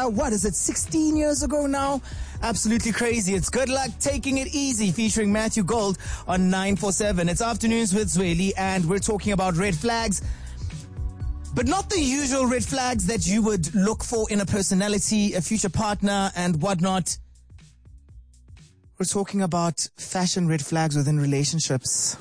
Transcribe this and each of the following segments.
what is it, 16 years ago now? Absolutely crazy. It's Good Luck Taking It Easy featuring Matthew Gold on 947. It's Afternoons with Zweli, and we're talking about red flags. But not the usual red flags that you would look for in a personality, a future partner, and whatnot. We're talking about fashion red flags within relationships.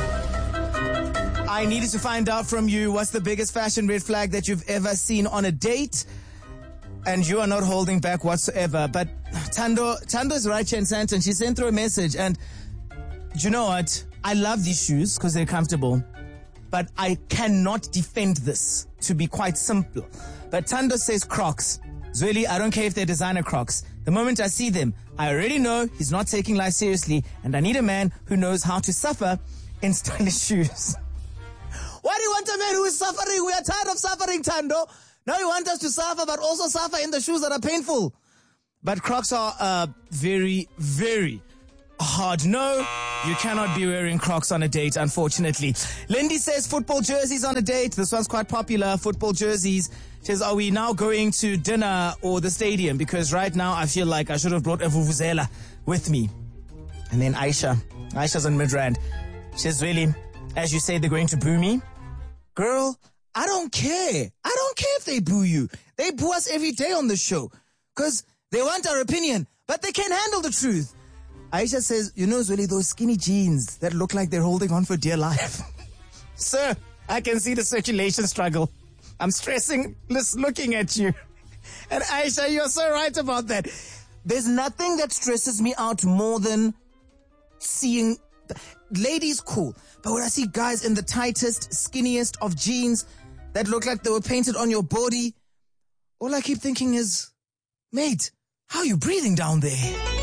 I needed to find out from you, what's the biggest fashion red flag that you've ever seen on a date? And you are not holding back whatsoever. But Tando's right here in Sandton. She sent through a message, and do you know what? I love these shoes because they're comfortable. But I cannot defend this, to be quite simple. But Tando says Crocs. Zweli, I don't care if they're designer Crocs. The moment I see them, I already know he's not taking life seriously, and I need a man who knows how to suffer in stylish shoes. Why do you want a man who is suffering? We are tired of suffering, Tando. Now you want us to suffer, but also suffer in the shoes that are painful. But Crocs are very, very hard. No, you cannot be wearing Crocs on a date, unfortunately. Lindy says football jerseys on a date. This one's quite popular, football jerseys. She says, are we now going to dinner or the stadium? Because right now I feel like I should have brought a vuvuzela with me. And then Aisha's on Midrand. She says, really, as you say, they're going to boo me? Girl, I don't care. I don't care if they boo you. They boo us every day on the show because they want our opinion, but they can't handle the truth. Aisha says, you know, Zweli, those skinny jeans that look like they're holding on for dear life. Sir, I can see the circulation struggle. I'm stressing just looking at you. And Aisha, you're so right about that. There's nothing that stresses me out more than seeing... Ladies, cool. But when I see guys in the tightest, skinniest of jeans that look like they were painted on your body, all I keep thinking is, mate, how are you breathing down there?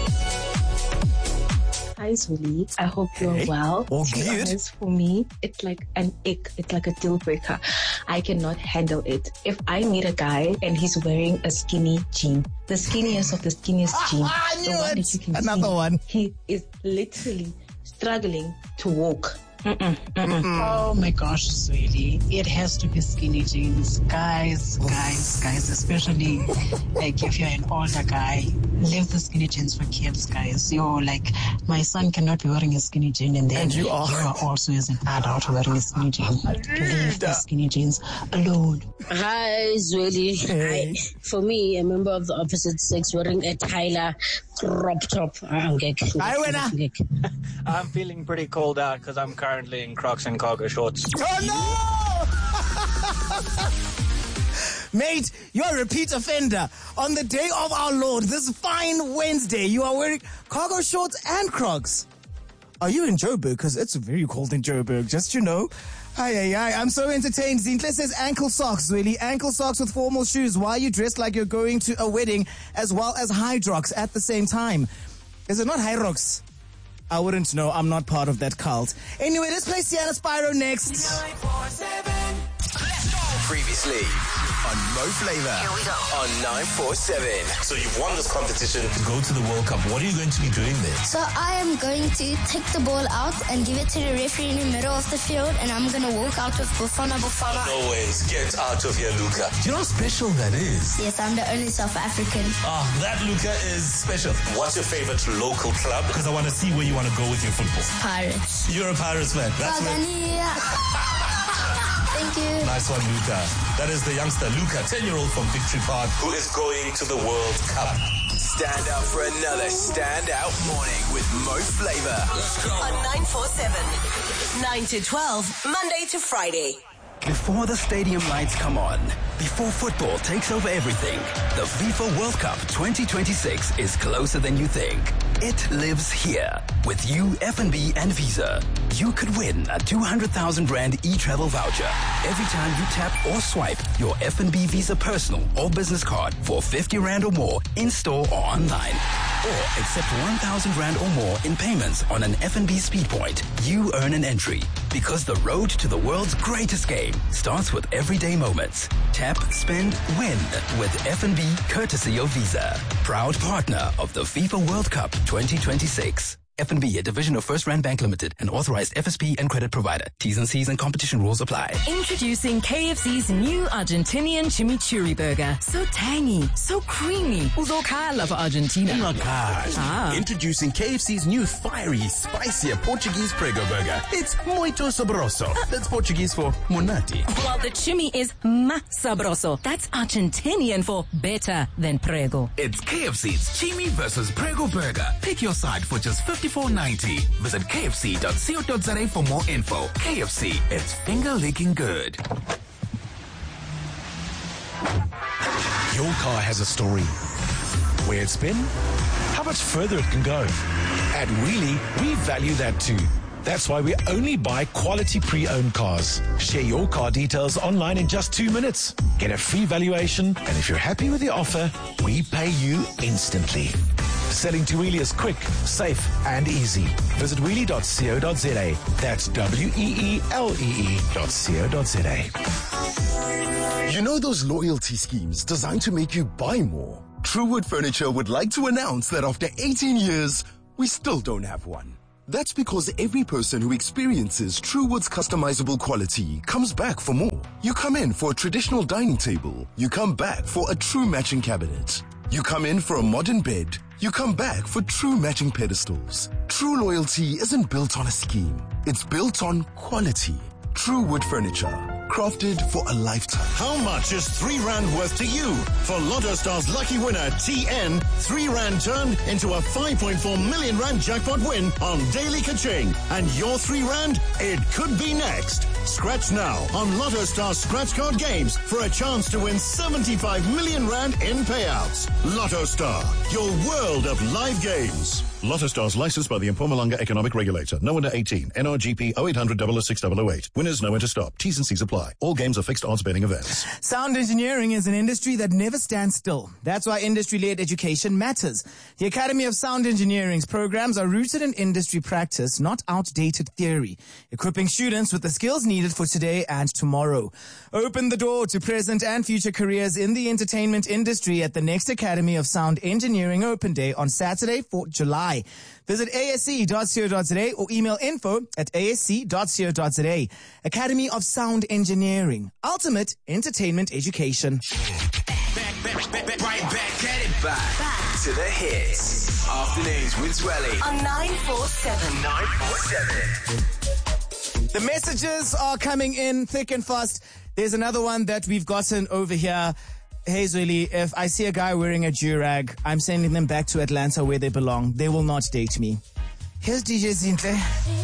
Hi, Zweli. I hope you're well. All To be good. honest, for me, it's like an ick. It's like a deal breaker. I cannot handle it. If I meet a guy and he's wearing a skinny jean, the skinniest of the skinniest jean, I the knew one it. that you can Another see, one. he is literally struggling to walk. Oh my gosh, Zweli. It has to be skinny jeans. Guys, especially like if you're an older guy, leave the skinny jeans for kids, guys. You're like, my son cannot be wearing a skinny jean and then And you are. also as an adult wearing a skinny jean. Leave the skinny jeans alone. Hi, Zweli. Hey. For me, a member of the opposite sex wearing a Tyler crop top. Hi, winner. I'm feeling pretty cold out because I'm currently in Crocs and cargo shorts. Oh no! Mate, you're a repeat offender. On the day of our Lord, this fine Wednesday, you are wearing cargo shorts and Crocs. Are you in Joburg? Because it's very cold in Joburg, just you know. Hi, I'm so entertained. Zintle says ankle socks, really. Ankle socks with formal shoes. Why are you dressed like you're going to a wedding as well as Hydrox at the same time? Is it not Hydrox? I wouldn't know. I'm not part of that cult. Anyway, let's play Sienna Spyro next. Previously on Mo Flavor on 947. So you've won this competition to go to the World Cup. What are you going to be doing there? So I am going to take the ball out and give it to the referee in the middle of the field, and I'm going to walk out with Bafana. No ways. Get out of here, Luca. Do you know how special that is? Yes, I'm the only South African. That Luca is special. What's your favorite local club? Because I want to see where you want to go with your football. Pirates. You're a Pirates fan. That's where... Tanzania. Thank you. Nice one, Luca. That is the youngster, Luca, 10-year-old from Victory Park, who is going to the World Cup. Stand up for another standout morning with Mo Flavor. On 947. 9 to 12, Monday to Friday. Before the stadium lights come on, before football takes over everything, the FIFA World Cup 2026 is closer than you think. It lives here. With you, F&B and Visa. You could win a 200,000 Rand e-travel voucher every time you tap or swipe your F&B Visa personal or business card for 50 Rand or more in-store or online. Or accept 1,000 Rand or more in payments on an F&B speed point. You earn an entry. Because the road to the world's greatest game starts with everyday moments. Tap, spend, win with F&B courtesy of Visa. Proud partner of the FIFA World Cup 2026. FNB, a division of First Rand Bank Limited, an authorized FSP and credit provider. T's and C's and competition rules apply. Introducing KFC's new Argentinian chimichurri burger. So tangy, so creamy. Uzokhala for Argentina. Introducing KFC's new fiery, spicier Portuguese Prego burger. It's muito sabroso. That's Portuguese for monati. While the chimi is más sabroso. That's Argentinian for better than Prego. It's KFC's Chimi versus Prego burger. Pick your side for just $54.90. Visit kfc.co.za for more info. KFC, it's finger-licking good. Your car has a story. Where it's been, how much further it can go. At Wheelie, we value that too. That's why we only buy quality pre-owned cars. Share your car details online in just 2 minutes. Get a free valuation, and if you're happy with the offer, we pay you instantly. Selling to Wheelie is quick, safe, and easy. Visit wheelie.co.za. That's WEELE.co.za. You know those loyalty schemes designed to make you buy more? Truewood Furniture would like to announce that after 18 years, we still don't have one. That's because every person who experiences Truewood's customizable quality comes back for more. You come in for a traditional dining table. You come back for a true matching cabinet. You come in for a modern bed. You come back for true matching pedestals. True loyalty isn't built on a scheme. It's built on quality. Truewood Furniture, crafted for a lifetime. How much is R3 worth to you? For Lotto Star's lucky winner, TN, R3 turned into a 5.4 million rand jackpot win on Daily Kaching. And your R3, it could be next. Scratch now on Lotto Star's scratch card games for a chance to win 75 million rand in payouts. Lotto Star, your world of live games. Lotto Stars licensed by the Mpumalanga Economic Regulator. No under 18. NRGP 0800 006 Winners know when to stop. T's and C's apply. All games are fixed odds betting events. Sound engineering is an industry that never stands still. That's why industry-led education matters. The Academy of Sound Engineering's programs are rooted in industry practice, not outdated theory, equipping students with the skills needed for today and tomorrow. Open the door to present and future careers in the entertainment industry at the next Academy of Sound Engineering Open Day on Saturday, 4th July. Visit asc.co.za or email info@asc.co.za. Academy of Sound Engineering. Ultimate entertainment education. Right back at it. Back to the hits. Afternoons with Zwelly. On 947. 947. The messages are coming in thick and fast. There's another one that we've gotten over here. Hey Zweli, if I see a guy wearing a durag, I'm sending them back to Atlanta where they belong. They will not date me. Here's DJ Zinhle.